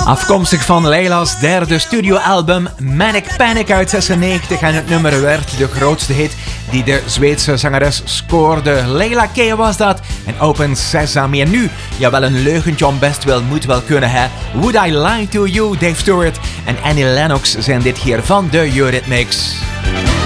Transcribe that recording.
Afkomstig van Leila's derde studioalbum Manic Panic uit 96 en het nummer werd de grootste hit die de Zweedse zangeres scoorde. Leila K. was dat en Open Sesame. En nu, jawel, een leugentje om best wel moet wel kunnen, hè. Would I Lie to You, Dave Stewart en Annie Lennox zijn dit hier van de Eurythmics.